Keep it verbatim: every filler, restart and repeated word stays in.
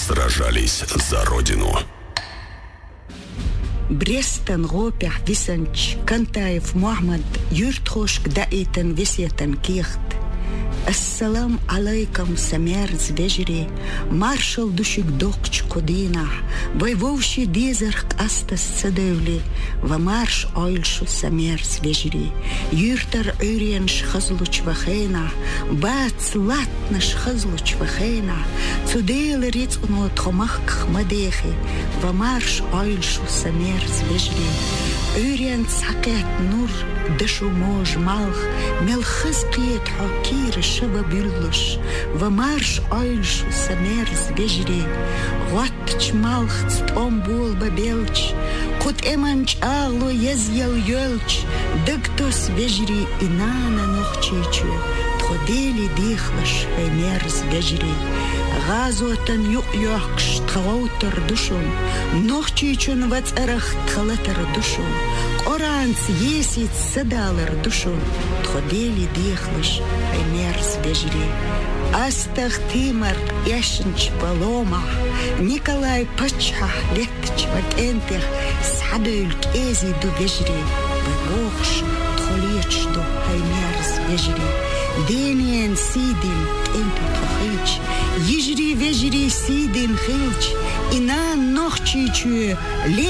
сражались за Родину. Брестен Ропях Висенч Кантаев Мухаммад Юртхошк Даитен Висетен Кихт. Ассалам алейкум самерз вежри, маршал душик докч кодина, воевовши дезерк астас цедевли, ва марш ойлшу самерз вежри, юртер őriens хазлуч вахена, бац латнаш хазлуч вахена, цудел риц уно тхомах кхмадехи, ва марш ойлшу самерз вежри, őriens хакет нур дышу мож малх, мелхызкиет хакир شباب يلش ومارش آیلش سمرز بجری غطش مالخت تنبول ببلش قد امنش آغلو یزیل یلش دکتوس بجری اینانا نخچیچو تخدیلی دیخلش خیمرز بجری غازوتن یقیاقش تخوتر دشون نخچیچون وز ارخ تخلتر دشون قرانس یسیت صدالر دشون تخدیلی دیخلش خیمرز بجری Астах Тимар Яшинч Палома Николай Пачха Летч Вакентер Садуль Кези ду Вежри Богш Тхолич ду Хаймерс Вежри Дениен Сидин Кемпи Тхохич Ежри Вежри Сидин Хилч Ина Нохчичу